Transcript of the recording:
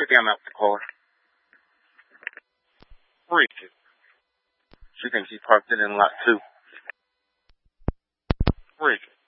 took him out the car. Bridget. She thinks he parked it in lot 2. Bridget.